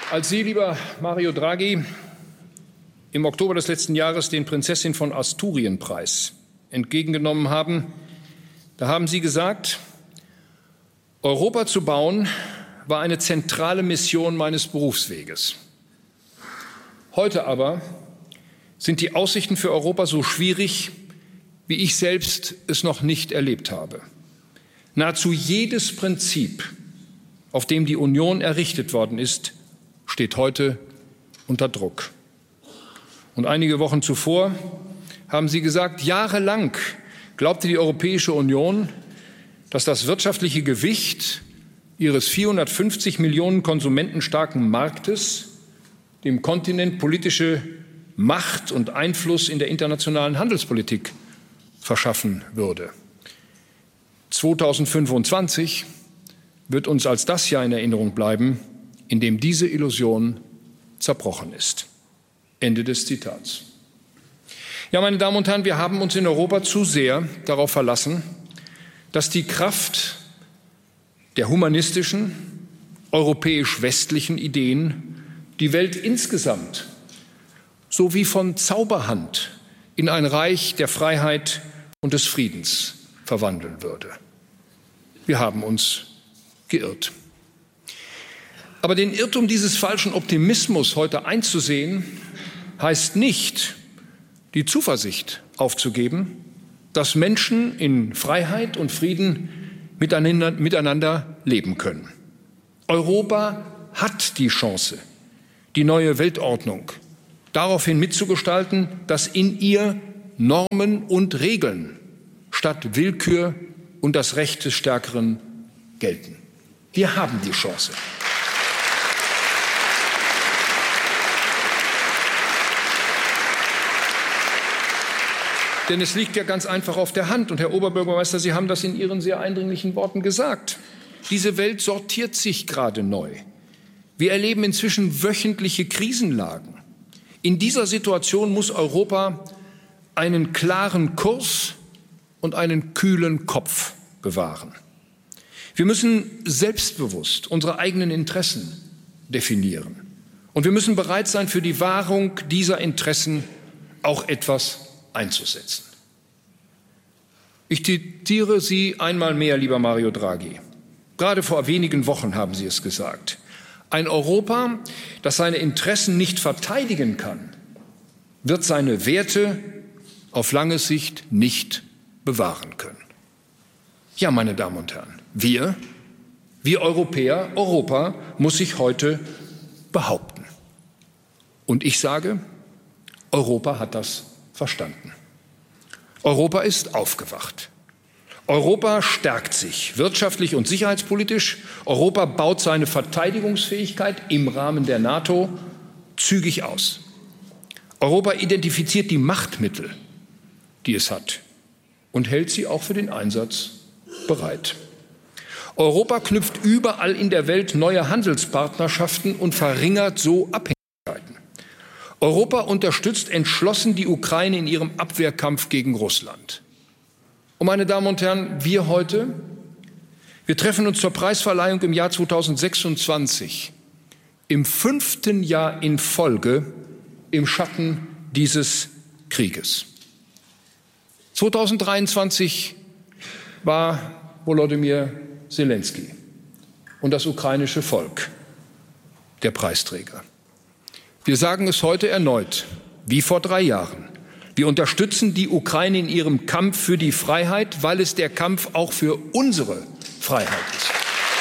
Als Sie, lieber Mario Draghi, im Oktober des letzten Jahres den Prinzessin von Asturien-Preis entgegengenommen haben, da haben Sie gesagt, Europa zu bauen war eine zentrale Mission meines Berufsweges. Heute aber sind die Aussichten für Europa so schwierig, wie ich selbst es noch nicht erlebt habe. Nahezu jedes Prinzip, auf dem die Union errichtet worden ist, steht heute unter Druck. Und einige Wochen zuvor haben Sie gesagt, jahrelang glaubte die Europäische Union, dass das wirtschaftliche Gewicht ihres 450 Millionen Konsumenten starken Marktes dem Kontinent politische Macht und Einfluss in der internationalen Handelspolitik verschaffen würde. 2025 wird uns als das Jahr in Erinnerung bleiben, in dem diese Illusion zerbrochen ist. Ende des Zitats. Ja, meine Damen und Herren, wir haben uns in Europa zu sehr darauf verlassen, dass die Kraft der humanistischen, europäisch-westlichen Ideen die Welt insgesamt sowie von Zauberhand in ein Reich der Freiheit und des Friedens verwandeln würde. Wir haben uns geirrt. Aber den Irrtum dieses falschen Optimismus heute einzusehen, heißt nicht, die Zuversicht aufzugeben, dass Menschen in Freiheit und Frieden miteinander leben können. Europa hat die Chance, die neue Weltordnung daraufhin mitzugestalten, dass in ihr Normen und Regeln statt Willkür und das Recht des Stärkeren gelten. Wir haben die Chance. Denn es liegt ja ganz einfach auf der Hand. Und Herr Oberbürgermeister, Sie haben das in Ihren sehr eindringlichen Worten gesagt. Diese Welt sortiert sich gerade neu. Wir erleben inzwischen wöchentliche Krisenlagen. In dieser Situation muss Europa einen klaren Kurs und einen kühlen Kopf bewahren. Wir müssen selbstbewusst unsere eigenen Interessen definieren. Und wir müssen bereit sein, für die Wahrung dieser Interessen auch etwas einzusetzen. Ich zitiere Sie einmal mehr, lieber Mario Draghi. Gerade vor wenigen Wochen haben Sie es gesagt. Ein Europa, das seine Interessen nicht verteidigen kann, wird seine Werte auf lange Sicht nicht bewahren können. Ja, meine Damen und Herren, wir Europäer, Europa muss sich heute behaupten. Und ich sage, Europa hat das verstanden. Europa ist aufgewacht. Europa stärkt sich wirtschaftlich und sicherheitspolitisch. Europa baut seine Verteidigungsfähigkeit im Rahmen der NATO zügig aus. Europa identifiziert die Machtmittel, die es hat, und hält sie auch für den Einsatz bereit. Europa knüpft überall in der Welt neue Handelspartnerschaften und verringert so Abhängigkeiten. Europa unterstützt entschlossen die Ukraine in ihrem Abwehrkampf gegen Russland. Und meine Damen und Herren, wir treffen uns zur Preisverleihung im Jahr 2026, im 5. Jahr in Folge im Schatten dieses Krieges. 2023 war Volodymyr Zelensky und das ukrainische Volk der Preisträger. Wir sagen es heute erneut, wie vor 3 Jahren. Wir unterstützen die Ukraine in ihrem Kampf für die Freiheit, weil es der Kampf auch für unsere Freiheit ist.